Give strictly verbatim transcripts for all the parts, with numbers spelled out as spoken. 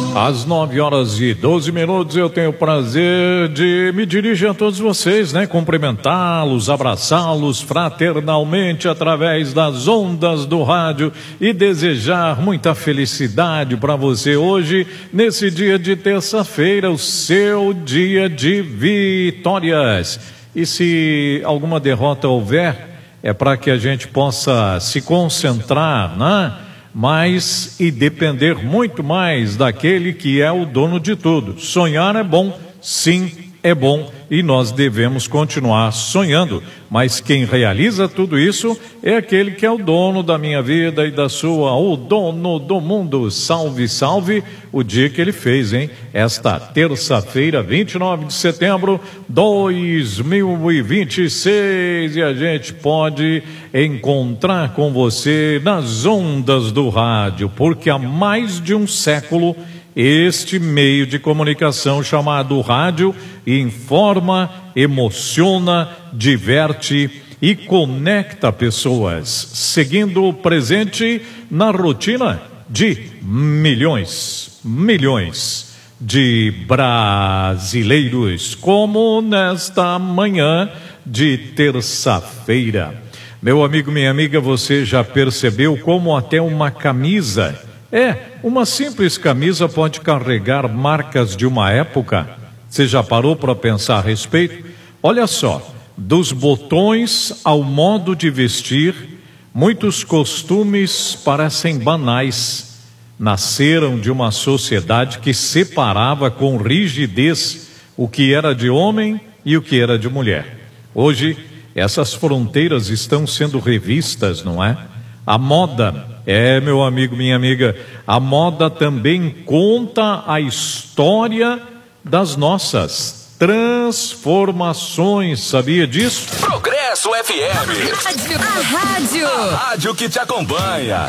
Às nove horas e doze minutos eu tenho o prazer de me dirigir a todos vocês, né? Cumprimentá-los, abraçá-los fraternalmente através das ondas do rádio e desejar muita felicidade para você hoje, nesse dia de terça-feira, o seu dia de vitórias. E se alguma derrota houver, é para que a gente possa se concentrar, né? Mas e depender muito mais daquele que é o dono de tudo. Sonhar é bom, sim, é bom, e nós devemos continuar sonhando, mas quem realiza tudo isso é aquele que é o dono da minha vida e da sua, o dono do mundo. Salve, salve, o dia que ele fez, hein? Esta terça-feira, vinte e nove de setembro de dois mil e vinte e seis, e a gente pode encontrar com você nas ondas do rádio, porque há mais de um século este meio de comunicação chamado rádio informa, emociona, diverte e conecta pessoas, seguindo o presente na rotina de milhões, milhões de brasileiros, como nesta manhã de terça-feira. Meu amigo, minha amiga, você já percebeu como até uma camisa, é, uma simples camisa pode carregar marcas de uma época? Você já parou para pensar a respeito? Olha só, dos botões ao modo de vestir, muitos costumes parecem banais. Nasceram de uma sociedade que separava com rigidez o que era de homem e o que era de mulher. Hoje, essas fronteiras estão sendo revistas, não é? A moda, é, meu amigo, minha amiga, a moda também conta a história das nossas transformações, sabia disso? Progresso F M. A rádio. A rádio que te acompanha.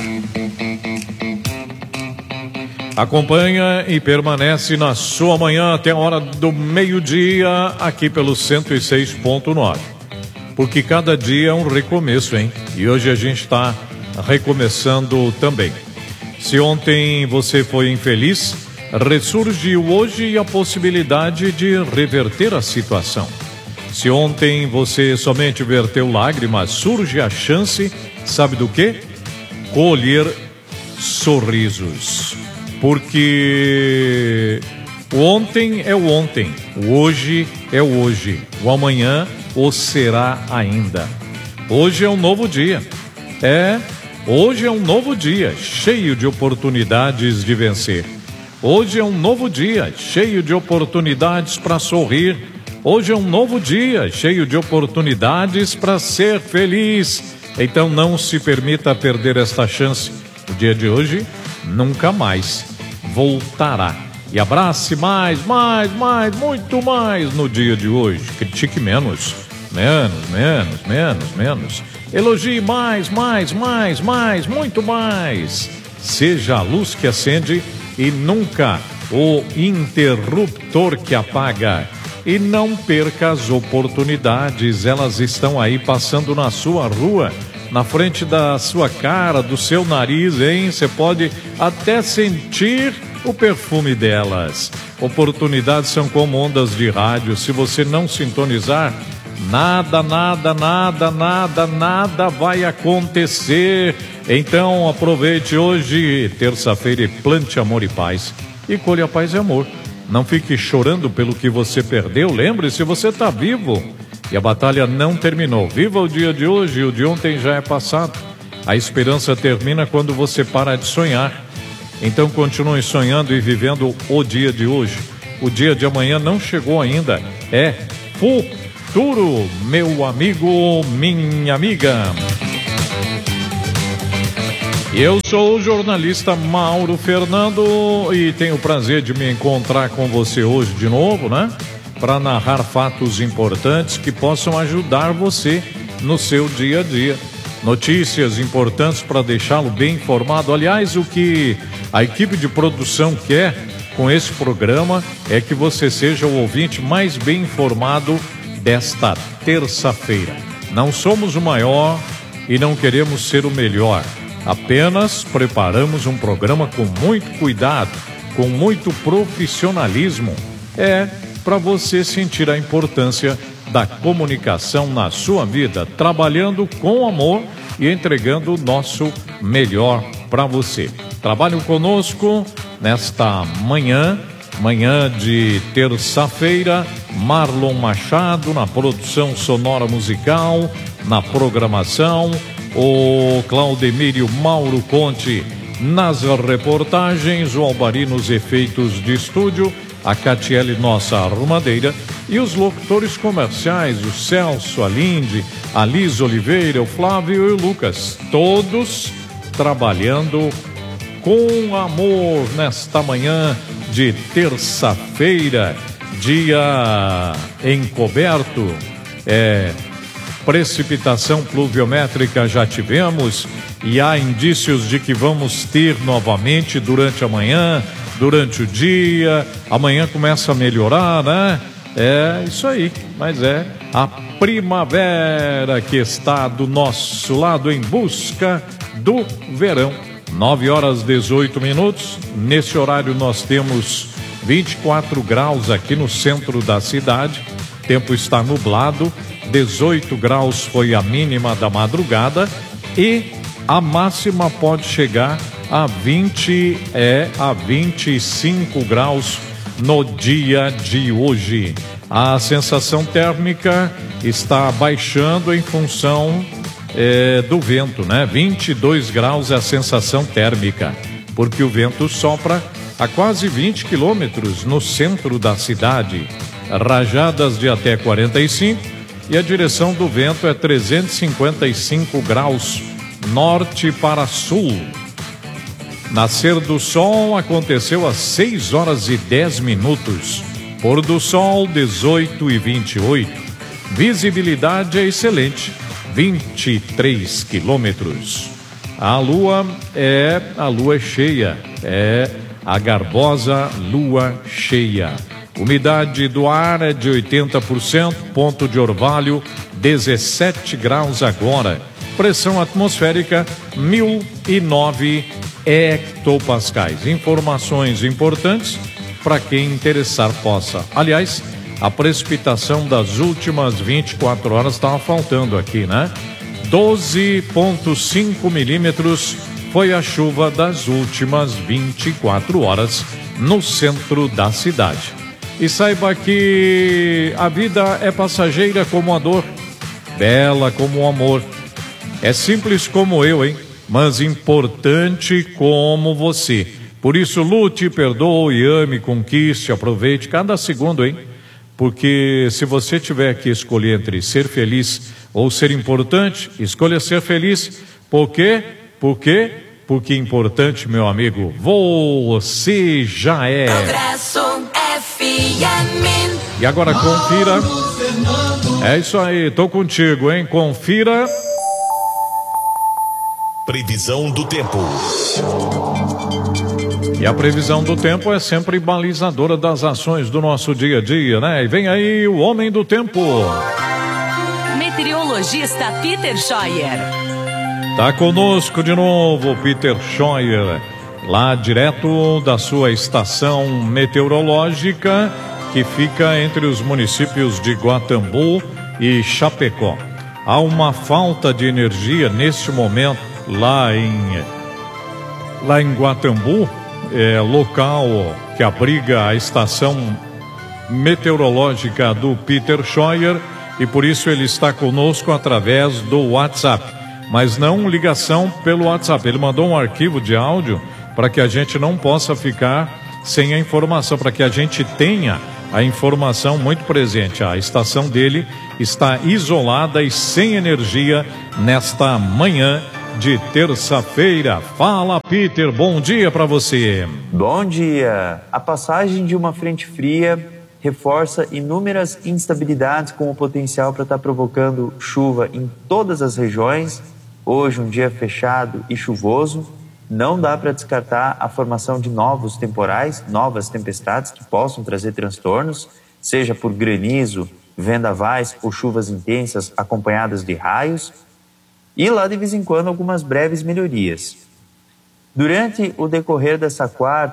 Acompanha e permanece na sua manhã até a hora do meio-dia, aqui pelo cento e seis ponto nove. Porque cada dia é um recomeço, hein? E hoje a gente está recomeçando também. Se ontem você foi infeliz, ressurgiu hoje a possibilidade de reverter a situação. Se ontem você somente verteu lágrimas, surge a chance, sabe do quê? Colher sorrisos. Porque o ontem é o ontem, o hoje é o hoje, o amanhã o será ainda. Hoje é um novo dia. É, hoje é um novo dia, cheio de oportunidades de vencer. Hoje é um novo dia, cheio de oportunidades para sorrir. Hoje é um novo dia, cheio de oportunidades para ser feliz. Então não se permita perder esta chance. O dia de hoje nunca mais voltará. E abrace mais, mais, mais, muito mais no dia de hoje. Critique menos, menos, menos, menos, menos. Elogie mais, mais, mais, mais, muito mais. Seja a luz que acende e nunca o interruptor que apaga. E não perca as oportunidades, elas estão aí passando na sua rua, na frente da sua cara, do seu nariz, hein? Você pode até sentir o perfume delas. Oportunidades são como ondas de rádio, se você não sintonizar, nada, nada, nada, nada, nada vai acontecer. Então aproveite hoje, terça-feira, e plante amor e paz. E colha paz e amor. Não fique chorando pelo que você perdeu. Lembre-se, você está vivo e a batalha não terminou. Viva o dia de hoje, o de ontem já é passado. A esperança termina quando você para de sonhar. Então continue sonhando e vivendo o dia de hoje. O dia de amanhã não chegou ainda. É futuro, meu amigo, minha amiga. Eu sou o jornalista Mauro Fernando e tenho o prazer de me encontrar com você hoje de novo, né? Para narrar fatos importantes que possam ajudar você no seu dia a dia. Notícias importantes para deixá-lo bem informado. Aliás, o que a equipe de produção quer com esse programa é que você seja o ouvinte mais bem informado desta terça-feira. Não somos o maior e não queremos ser o melhor. Apenas preparamos um programa com muito cuidado com muito profissionalismo. É para você sentir a importância da comunicação na sua vida, trabalhando com amor e entregando o nosso melhor para você. Trabalhe conosco nesta manhã, manhã de terça-feira, Marlon Machado na produção sonora musical, na programação, o Claudemírio Mauro Conte nas reportagens, o Albari nos efeitos de estúdio, a Catiele, nossa arrumadeira, e os locutores comerciais, o Celso, a Linde, a Liz Oliveira, o Flávio e o Lucas, todos trabalhando com amor nesta manhã de terça-feira, dia encoberto. É, precipitação pluviométrica já tivemos e há indícios de que vamos ter novamente durante a manhã, durante o dia. Amanhã começa a melhorar, né? É isso aí, mas é a primavera que está do nosso lado em busca do verão. nove horas e dezoito minutos. Nesse horário nós temos vinte e quatro graus aqui no centro da cidade. O tempo está nublado. dezoito graus foi a mínima da madrugada e a máxima pode chegar a vinte, é, a vinte e cinco graus no dia de hoje. A sensação térmica está baixando em função é, do vento, né? vinte e dois graus é a sensação térmica, porque o vento sopra a quase vinte quilômetros no centro da cidade. Rajadas de até quarenta e cinco e a direção do vento é trezentos e cinquenta e cinco graus norte para sul. Nascer do sol aconteceu às seis horas e dez minutos. Pôr do sol, dezoito e vinte e oito. Visibilidade é excelente, vinte e três quilômetros. A lua é a lua cheia, é a garbosa lua cheia. Umidade do ar é de oitenta por cento, ponto de orvalho, dezessete graus agora. Pressão atmosférica, mil e nove hectopascais. Informações importantes para quem interessar possa. Aliás, a precipitação das últimas vinte e quatro horas estava faltando aqui, né? doze vírgula cinco milímetros foi a chuva das últimas vinte e quatro horas no centro da cidade. E saiba que a vida é passageira como a dor, bela como o amor. É simples como eu, hein? Mas importante como você. Por isso, lute, perdoe, ame, conquiste, aproveite cada segundo, hein? Porque se você tiver que escolher entre ser feliz ou ser importante, escolha ser feliz. Por quê? Por quê? Porque importante, meu amigo, você já é. Progresso F M. E agora confira. É isso aí, tô contigo, hein? Confira. Previsão do tempo. E a previsão do tempo é sempre balizadora das ações do nosso dia a dia, né? E vem aí o homem do tempo. Meteorologista Peter Scheuer. Tá conosco de novo, Peter Scheuer, lá direto da sua estação meteorológica, que fica entre os municípios de Guatambu e Chapecó. Há uma falta de energia neste momento lá em, lá em Guatambu, é, local que abriga a estação meteorológica do Peter Scheuer, e por isso ele está conosco através do WhatsApp, mas não ligação pelo WhatsApp. Ele mandou um arquivo de áudio para que a gente não possa ficar sem a informação, para que a gente tenha a informação muito presente. A estação dele está isolada e sem energia nesta manhã de terça-feira. Fala, Peter, bom dia para você. Bom dia. A passagem de uma frente fria reforça inúmeras instabilidades com o potencial para estar provocando chuva em todas as regiões. Hoje um dia fechado e chuvoso. Não dá para descartar a formação de novos temporais, novas tempestades que possam trazer transtornos, seja por granizo, vendavais ou chuvas intensas acompanhadas de raios, e lá de vez em quando algumas breves melhorias. Durante o decorrer dessa quarta,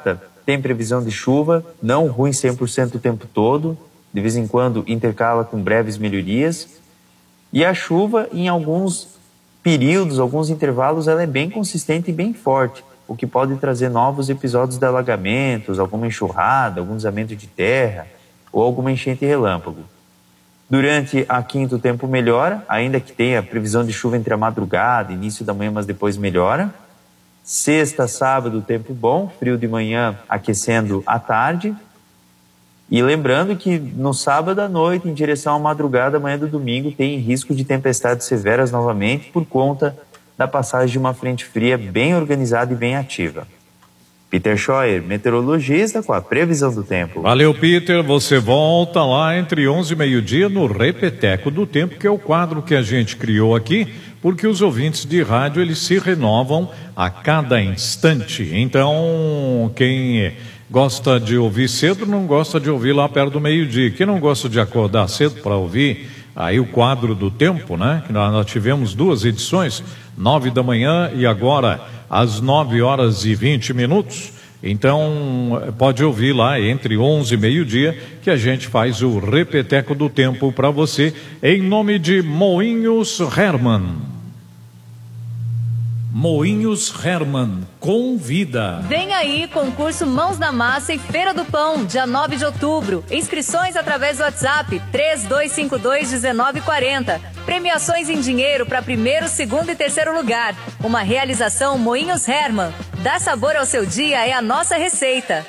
tem previsão de chuva, não ruim cem por cento o tempo todo, de vez em quando intercala com breves melhorias. E a chuva, em alguns períodos, alguns intervalos, ela é bem consistente e bem forte, o que pode trazer novos episódios de alagamentos, alguma enxurrada, algum deslizamento de terra ou alguma enchente relâmpago. Durante a quinta o tempo melhora, ainda que tenha previsão de chuva entre a madrugada, início da manhã, mas depois melhora. Sexta, sábado, tempo bom, frio de manhã, aquecendo à tarde. E lembrando que no sábado à noite, em direção à madrugada, amanhã do domingo, tem risco de tempestades severas novamente por conta da passagem de uma frente fria bem organizada e bem ativa. Peter Scheuer, meteorologista, com a previsão do tempo. Valeu, Peter. Você volta lá entre onze e meio-dia no Repeteco do Tempo, que é o quadro que a gente criou aqui, porque os ouvintes de rádio, eles se renovam a cada instante. Então, quem gosta de ouvir cedo, não gosta de ouvir lá perto do meio-dia. Quem não gosta de acordar cedo para ouvir aí o quadro do tempo, né? Que nós, nós tivemos duas edições, nove da manhã e agora às nove horas e vinte minutos. Então, pode ouvir lá entre onze e meio-dia, que a gente faz o Repeteco do Tempo para você, em nome de Moinhos Hermann. Moinhos Hermann, convida. Vem aí, concurso Mãos na Massa e Feira do Pão, dia nove de outubro. Inscrições através do WhatsApp três dois cinco dois, um nove quatro zero. Premiações em dinheiro para primeiro, segundo e terceiro lugar. Uma realização Moinhos Hermann. Dar sabor ao seu dia é a nossa receita.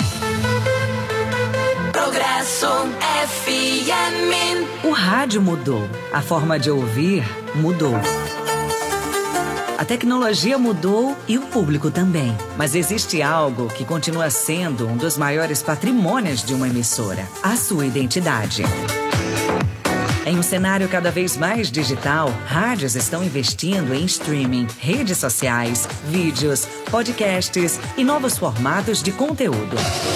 Progresso F M. O rádio mudou. A forma de ouvir mudou. A tecnologia mudou e o público também. Mas existe algo que continua sendo um dos maiores patrimônios de uma emissora: a sua identidade. Em um cenário cada vez mais digital, rádios estão investindo em streaming, redes sociais, vídeos, podcasts e novos formatos de conteúdo.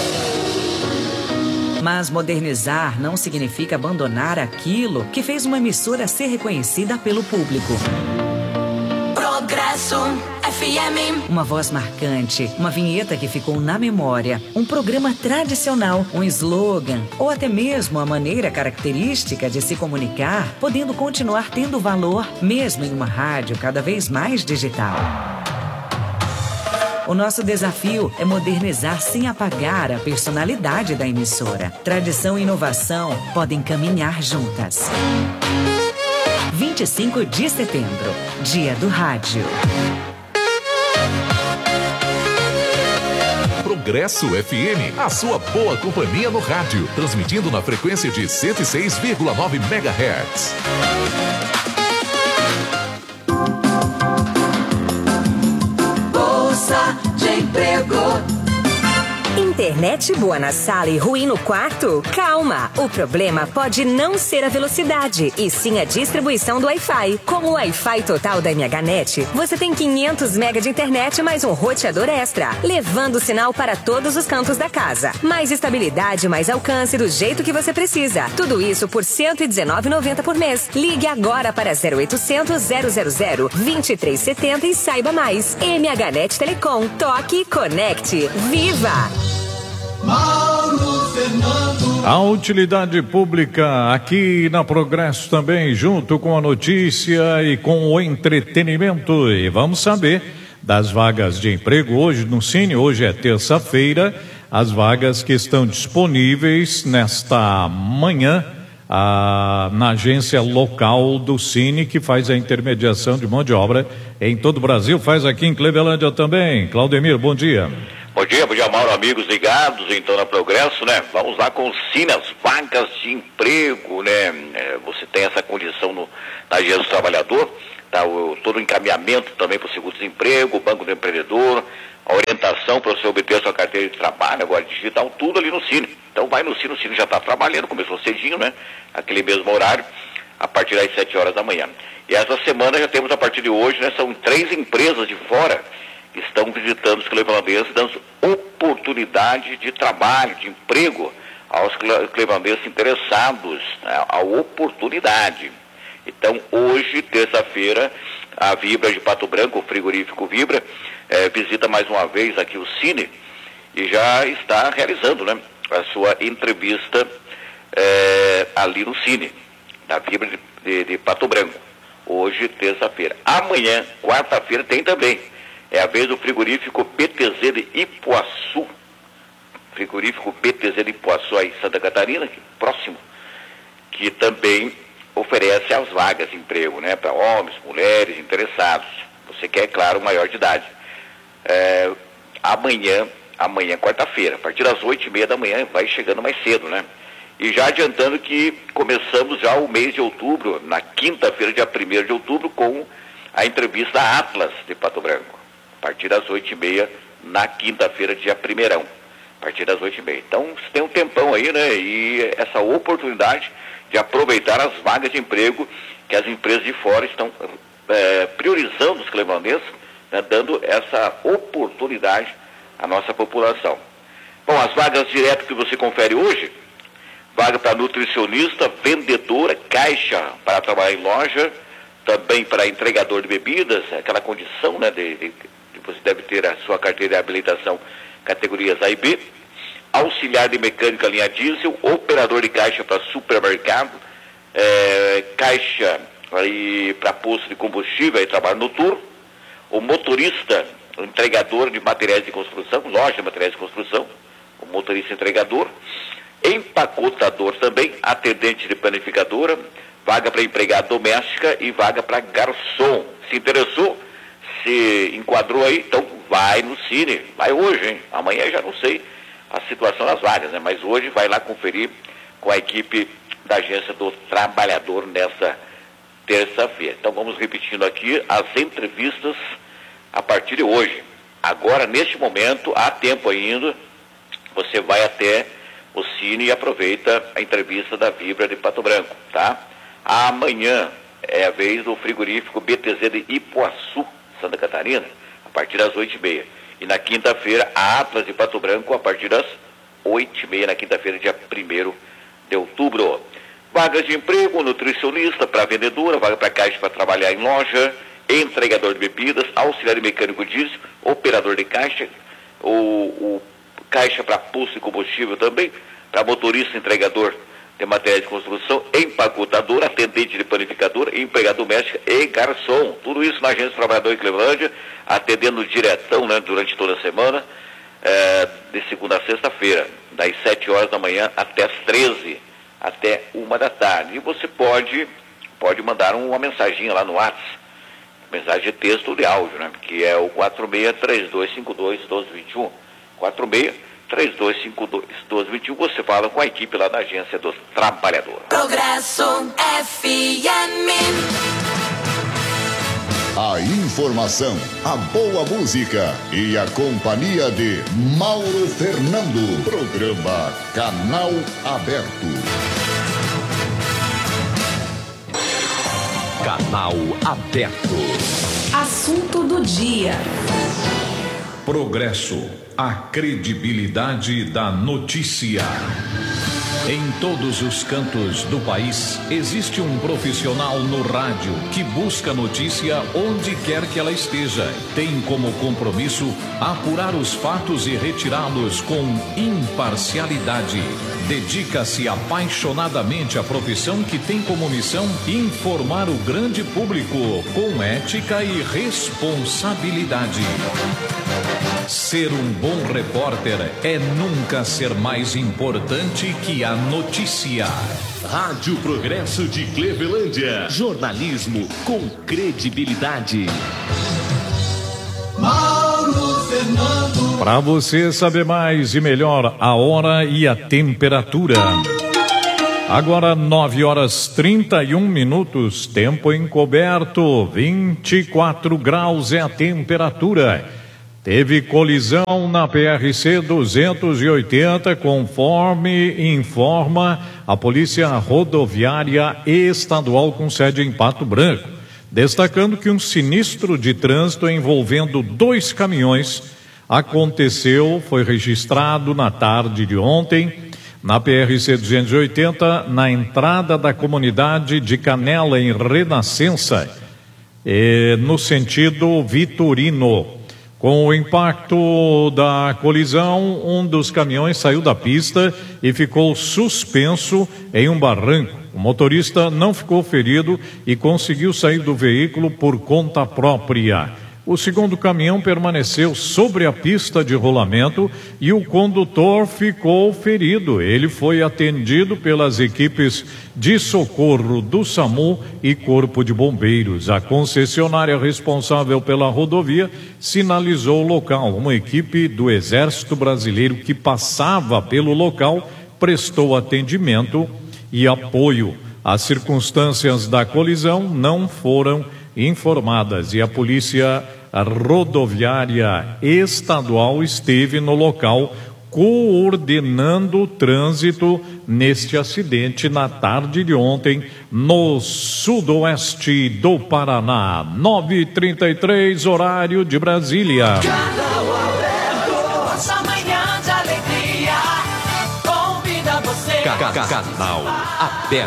Mas modernizar não significa abandonar aquilo que fez uma emissora ser reconhecida pelo público. Progresso F M. Uma voz marcante, uma vinheta que ficou na memória, um programa tradicional, um slogan ou até mesmo a maneira característica de se comunicar, podendo continuar tendo valor mesmo em uma rádio cada vez mais digital. O nosso desafio é modernizar sem apagar a personalidade da emissora. Tradição e inovação podem caminhar juntas. vinte e cinco de setembro, Dia do Rádio. Progresso F M, a sua boa companhia no rádio, transmitindo na frequência de cento e seis vírgula nove megahertz. Bolsa de Emprego. Internet boa na sala e ruim no quarto? Calma! O problema pode não ser a velocidade, e sim a distribuição do Wi-Fi. Com o Wi-Fi total da M H Net, você tem quinhentos megas de internet mais um roteador extra, levando o sinal para todos os cantos da casa. Mais estabilidade, mais alcance do jeito que você precisa. Tudo isso por cento e dezenove reais e noventa centavos por mês. Ligue agora para zero oitocentos, zero zero zero, vinte e três setenta e saiba mais. M H Net Telecom. Toque, conecte. Viva! A utilidade pública aqui na Progresso também, junto com a notícia e com o entretenimento. E vamos saber das vagas de emprego hoje no Cine. Hoje é terça-feira. As vagas que estão disponíveis nesta manhã ah, na agência local do Cine, que faz a intermediação de mão de obra em todo o Brasil. Faz aqui em Clevelândia também. Claudemir, bom dia. Bom dia, bom dia, Mauro, amigos ligados, então, na Progresso, né? Vamos lá com o Cine, as vagas de emprego, né? É, você tem essa condição no, na agência do trabalhador, tá? O, todo o encaminhamento também para o seguro-desemprego, o banco do empreendedor, a orientação para você obter a sua carteira de trabalho, agora digital, tudo ali no Cine. Então vai no Cine, o Cine já está trabalhando, começou cedinho, né? Aquele mesmo horário, a partir das sete horas da manhã. E essa semana já temos, a partir de hoje, né? São três empresas de fora estão visitando os clevelandenses, dando oportunidade de trabalho, de emprego aos clevelandenses interessados, né, a oportunidade. Então, hoje, terça-feira, a Vibra de Pato Branco, o frigorífico Vibra, é, visita mais uma vez aqui o Cine e já está realizando, né, a sua entrevista é, ali no Cine, da Vibra de, de, de Pato Branco, hoje, terça-feira. Amanhã, quarta-feira, tem também. É a vez do frigorífico B T Z de Ipuaçu. Frigorífico B T Z de Ipuaçu, aí em Santa Catarina, que, próximo, que também oferece as vagas de emprego, né, para homens, mulheres, interessados. Você quer, claro, maior de idade. É, amanhã, amanhã, quarta-feira, a partir das oito e meia da manhã, vai chegando mais cedo, né? E já adiantando que começamos já o mês de outubro, na quinta-feira, dia primeiro de outubro, com a entrevista Atlas de Pato Branco. A partir das oito e meia, na quinta-feira, dia primeirão. A partir das oito e meia. Então, você tem um tempão aí, né? E essa oportunidade de aproveitar as vagas de emprego que as empresas de fora estão é, priorizando os clevelandenses, né, dando essa oportunidade à nossa população. Bom, as vagas direto que você confere hoje, vaga para nutricionista, vendedora, caixa para trabalhar em loja, também para entregador de bebidas, aquela condição, né, de, de, de você deve ter a sua carteira de habilitação categorias A e B, auxiliar de mecânica linha diesel, operador de caixa para supermercado, é, caixa para posto de combustível e trabalho noturno, o motorista, o entregador de materiais de construção, loja de materiais de construção, o motorista entregador, empacotador também, atendente de panificadora, vaga para empregada doméstica e vaga para garçom. Se interessou, se enquadrou aí, então vai no Cine, vai hoje, hein? Amanhã já não sei a situação das vagas, né? Mas hoje vai lá conferir com a equipe da Agência do Trabalhador nessa terça-feira. Então vamos repetindo aqui as entrevistas a partir de hoje. Agora, neste momento, há tempo ainda, você vai até o Cine e aproveita a entrevista da Vibra de Pato Branco, tá? Amanhã é a vez do frigorífico B T Z de Ipuaçu, Santa Catarina, a partir das oito e meia. E na quinta-feira, a Atlas de Pato Branco, a partir das oito e meia, na quinta-feira, dia primeiro de outubro. Vagas de emprego, nutricionista para vendedora, vaga para caixa para trabalhar em loja, entregador de bebidas, auxiliar de mecânico diesel, operador de caixa, o, o caixa para posto de combustível também, para motorista, entregador de materiais de construção, empacotador, atendente de panificador, empregada doméstica e garçom. Tudo isso na Agência do Trabalhador em Clevelândia, atendendo diretão, né, durante toda a semana, é, de segunda a sexta-feira, das sete horas da manhã até as treze, até uma da tarde. E você pode, pode mandar uma mensaginha lá no WhatsApp, mensagem de texto ou de áudio, né, que é o quatro seis três dois cinco dois um dois dois um. quatro seis três dois cinco dois um dois dois um, você fala com a equipe lá da Agência do Trabalhador. Progresso F M. A informação, a boa música e a companhia de Mauro Fernando. Programa Canal Aberto. Canal Aberto. Assunto do dia. Progresso, a credibilidade da notícia. Em todos os cantos do país, existe um profissional no rádio que busca notícia onde quer que ela esteja. Tem como compromisso apurar os fatos e retirá-los com imparcialidade. Dedica-se apaixonadamente à profissão que tem como missão informar o grande público com ética e responsabilidade. Ser um bom repórter é nunca ser mais importante que a notícia. Rádio Progresso de Clevelândia. Jornalismo com credibilidade. Mauro Fernando. Para você saber mais e melhor a hora e a temperatura. Agora nove horas trinta e um minutos, tempo encoberto, vinte e quatro graus é a temperatura. Teve colisão na P R C duzentos e oitenta, conforme informa a Polícia Rodoviária Estadual com sede em Pato Branco, destacando que um sinistro de trânsito envolvendo dois caminhões aconteceu, foi registrado na tarde de ontem, na P R C duzentos e oitenta, na entrada da comunidade de Canela, em Renascença, eh, no sentido Vitorino. Com o impacto da colisão, um dos caminhões saiu da pista e ficou suspenso em um barranco. O motorista não ficou ferido e conseguiu sair do veículo por conta própria. O segundo caminhão permaneceu sobre a pista de rolamento e o condutor ficou ferido. Ele foi atendido pelas equipes de socorro do SAMU e Corpo de Bombeiros. A concessionária responsável pela rodovia sinalizou o local. Uma equipe do Exército Brasileiro que passava pelo local prestou atendimento e apoio. As circunstâncias da colisão não foram informadas e a Polícia Rodoviária Estadual esteve no local coordenando o trânsito neste acidente na tarde de ontem no sudoeste do Paraná. nove e trinta e três, horário de Brasília. Canal Aberto, essa manhã de alegria, convida você. Canal Aberto.